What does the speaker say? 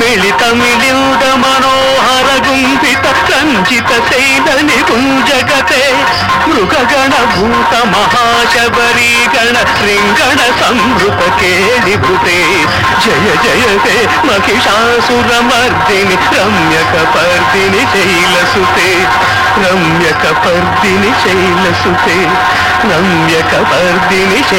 ಕೇಳಿ ತಮಿಳಿಂದ ಮನೋಹರ ಗುಂಪಿತ ರಂಜಿತ ಶೈಲ ನಿಕುಂಜಗತೆ ಮೃಗಗಣ ಭೂತ ಮಹಾಶಬರಿ ಗಣ ರಿಂಗಣ ಸಂಭೃತ ಕೇಳಿಭೃತೆ ಜಯ ಜಯತೆ ಮಹಿಷಾಸುರ ಮರ್ದಿನಿ ರಮ್ಯಕ ಪರ್ದಿನಿ ಶೈಲಸುತೆ ರಮ್ಯಕ ಪರ್ದಿನಿ ಶೈಲಸುತೆ ರಮ್ಯಕ ಪರ್ದಿನಿ